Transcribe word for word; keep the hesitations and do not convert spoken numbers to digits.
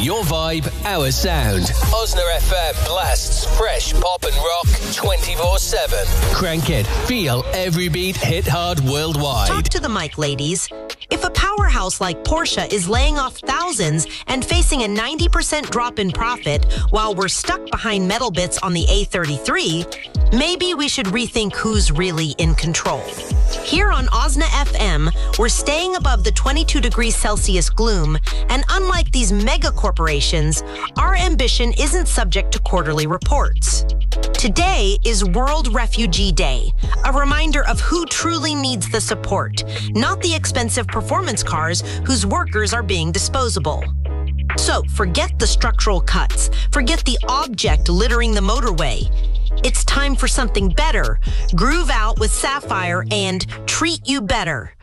Your vibe, our sound. Osner F M blasts fresh pop and rock twenty-four seven. Crank it. Feel every beat hit hard worldwide. Talk to the mic, ladies. If a powerhouse like Porsche is laying off thousands and facing a ninety percent drop in profit while we're stuck behind metal bits on the A thirty-three, maybe we should rethink who's really in control. Here on Osna F M, we're staying above the twenty-two degrees Celsius gloom, and unlike these mega corporations, our ambition isn't subject to quarterly reports. Today is World Refugee Day, a reminder of who truly needs the support, not the expensive performance cars whose workers are being disposable. So forget the structural cuts, forget the object littering the motorway. It's time for something better. Groove out with Sapphire and Treat You Better.